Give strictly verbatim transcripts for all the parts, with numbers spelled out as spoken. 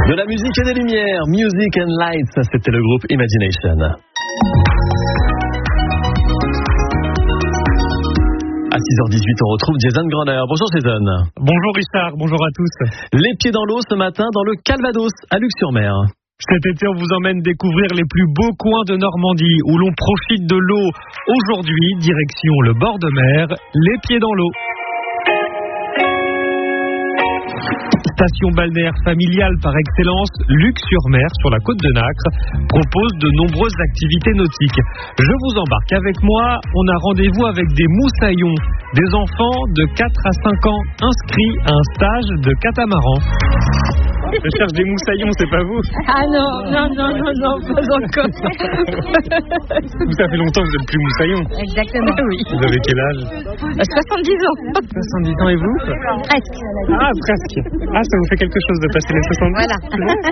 De la musique et des lumières, Music and Lights, c'était le groupe Imagination. À six heures dix-huit, on retrouve Jason Grunner. Bonjour Jason. Bonjour Richard, bonjour à tous. Les pieds dans l'eau ce matin dans le Calvados, à Luc-sur-Mer. Cet été, on vous emmène découvrir les plus beaux coins de Normandie où l'on profite de l'eau. Aujourd'hui, direction le bord de mer, les pieds dans l'eau. Station balnéaire familiale par excellence, Luc-sur-Mer, sur la côte de Nacre, propose de nombreuses activités nautiques. Je vous embarque avec moi, on a rendez-vous avec des moussaillons, des enfants de quatre à cinq ans inscrits à un stage de catamaran. Je cherche des moussaillons, c'est pas vous? Ah non, non, non, non, non, pas encore. Vous, ça fait longtemps que vous êtes plus moussaillon. Exactement, oui. Vous avez quel âge? soixante-dix ans. soixante-dix ans et vous? Presque. Ah, presque. Ah, ça vous fait quelque chose de passer les soixante-dix? Voilà.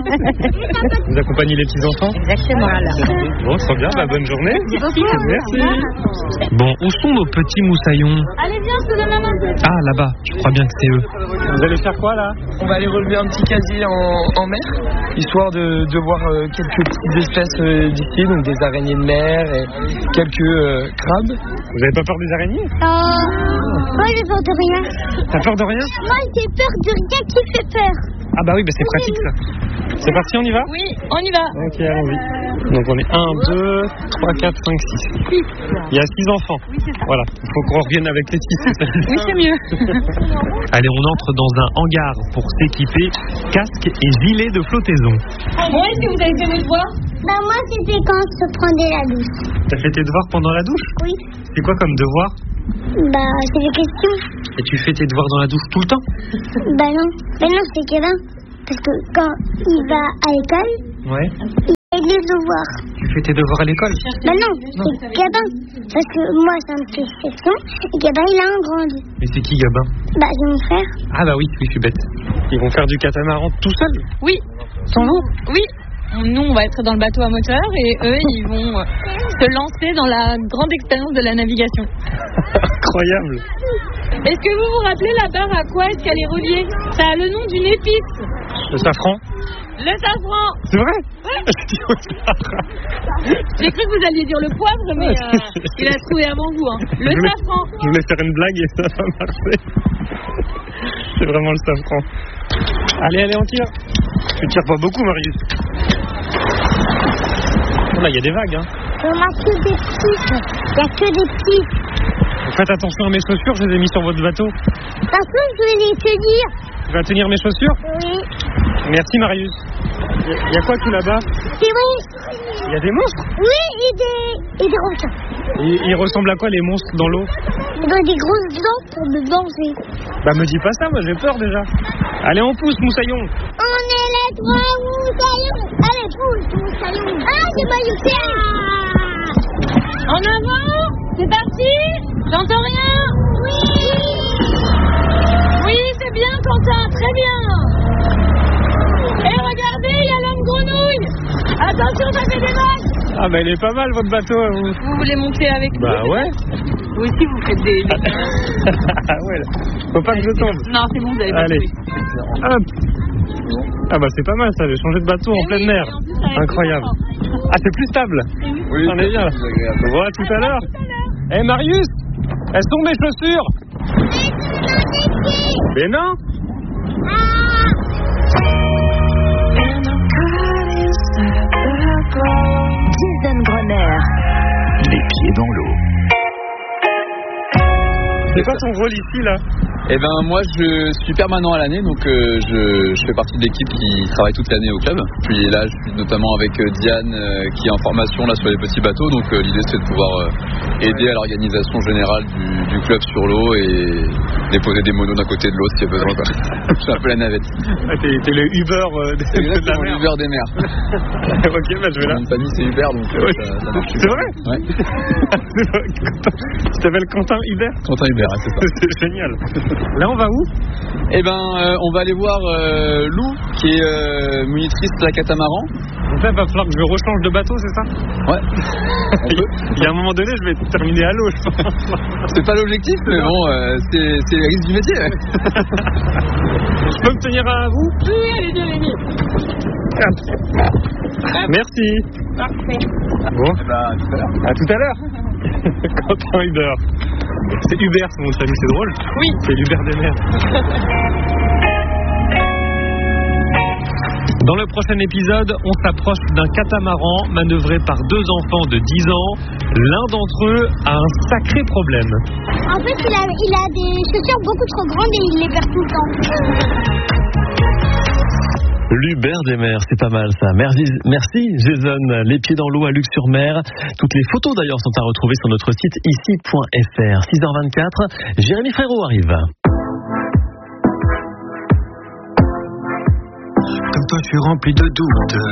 Vous accompagnez les petits-enfants? Exactement. Voilà. Bon, très bien, bah, bonne journée. Merci. Merci. Bon, où sont nos petits moussaillons? Allez, viens, je te donne la main. Ah, là-bas, je crois bien que c'est eux. Vous allez faire quoi, là? On va aller relever un petit casier en, en mer, histoire de, de voir euh, quelques petites espèces euh, d'ici, donc des araignées de mer et quelques euh, crabes. Vous avez pas peur des araignées? Euh... Moi, j'ai peur de rien. T'as peur de rien? Moi, j'ai peur de rien qui fait peur. Ah bah oui, bah c'est pratique ça. C'est parti, on y va? Oui, on y va. Ok, allons-y. Donc on est un, deux, trois, quatre, cinq, six. Il y a six enfants. Oui, c'est ça. Voilà, il faut qu'on revienne avec les six. Oui, c'est mieux. Allez, on entre dans un hangar pour s'équiper, casque et gilet de flottaison. Bon, est-ce que vous avez fait vos devoirs? Bah, moi, c'était quand je prenais la douche. T'as fait tes devoirs pendant la douche? Oui. C'est quoi comme devoir? Bah, c'est des questions. Et tu fais tes devoirs dans la douche tout le temps? Bah, non. Bah, non, c'est Kevin. Parce que quand il va à l'école, Ouais. il fait les devoirs. Tu fais tes devoirs à l'école? Bah, non, c'est Gabin. Parce que moi, ça me fait section. Et Gabin, il a un grand. Mais c'est qui Gabin? Bah, c'est mon frère. Ah bah oui, oui, je suis bête. Ils vont faire du catamaran tout seuls? Oui. Sans vous? Oui. Nous, on va être dans le bateau à moteur et eux, ils vont se lancer dans la grande expérience de la navigation. Incroyable. Est-ce que vous vous rappelez la barre à quoi est-ce qu'elle est reliée? Ça a le nom d'une épice. Le safran? Le safran. C'est vrai? Ouais. J'ai cru que vous alliez dire le poivre, mais euh, il a trouvé avant vous. Hein. Le je voulais, safran. Je voulais faire une blague et ça n'a pas marché. C'est vraiment le safran. Allez, allez, on tire. Tu tires pas beaucoup, Marius. Oh là, il y a des vagues, hein. On a que des petits. Il n'y a que des petits. Faites attention à mes chaussures, je les ai mis sur votre bateau. De toute façon, je vais te dire. Tu vas tenir mes chaussures? Oui. Merci, Marius. Il y a quoi tout là-bas? C'est vrai. Il y a des monstres? Oui, et des, et des requins. Ils, ils ressemblent à quoi, les monstres dans l'eau? Ils ont des grosses dents pour me manger. Bah, me dis pas ça, moi j'ai peur déjà. Allez, on pousse, moussaillon. On est les trois moussaillons. Allez, pousse, moussaillon. Ah, c'est maillot. En avant. C'est parti. J'entends rien. Oui. Oui, c'est bien, Quentin. Très bien. Et regardez, il y a l'homme grenouille. Attention, ça fait des vagues. Ah bah il est pas mal votre bateau. Vous, vous voulez monter avec nous? Bah ouais. Vous aussi, vous faites des... Ah ouais, là. Faut pas que je tombe. Non, c'est bon, vous avez pas Allez. trouvé. Hop. Ah bah c'est pas mal ça, j'ai changé de bateau en Et pleine oui, mer. en plus, avec Incroyable. les enfants. Ah c'est plus stable. Oui, on est bien là. Voilà tout à l'heure. Eh Marius, elles sont mes chaussures. Mais non. Jason Grunner. Les pieds dans l'eau. C'est quoi ton rôle ici là? Eh ben moi je suis permanent à l'année, donc euh, je, je fais partie de l'équipe qui travaille toute l'année au club. Puis là je suis notamment avec euh, Diane euh, qui est en formation là sur les petits bateaux, donc euh, l'idée c'est de pouvoir euh, aider à l'organisation générale du, du club sur l'eau et déposer des monos d'un côté de l'autre s'il y a besoin quoi. Je suis un peu la navette. Ah, t'es, t'es le Uber euh, de, de la mer. Uber des mers. Ok, bah je vais là. Mon famille c'est Uber, donc euh, Ouais. ça, ça marche. C'est vrai? Ouais. Tu t'appelles Quentin Hubert? Quentin Uber, c'est ça. C'est génial. Là on va où? Eh ben euh, on va aller voir euh, Lou qui est euh, monitrice de la catamaran. Donc là il va falloir que je rechange de bateau, c'est ça? Ouais. On peut. Il y a un moment donné je vais terminer à l'eau, je pense. C'est pas l'objectif, mais bon, euh, c'est, c'est le risque du métier. Ouais. Je peux me tenir à vous? Oui, allez-y, allez-y. Merci. Parfait. Bon, Bah, tout à l'heure. à tout à l'heure. Quentin Hubert. C'est Hubert son nom de famille, c'est drôle. Oui. C'est l'Hubert des mers. Dans le prochain épisode, on s'approche d'un catamaran manœuvré par deux enfants de dix ans. L'un d'entre eux a un sacré problème. En fait, il a, il a des chaussures beaucoup trop grandes et il les perd tout le temps. L'Hubert des mers, c'est pas mal ça. Merci, merci Jason. Les pieds dans l'eau à Luc-sur-Mer. Toutes les photos d'ailleurs sont à retrouver sur notre site ici point f r. six heures vingt-quatre, Jérémy Frérot arrive. Comme toi, je suis rempli de doutes.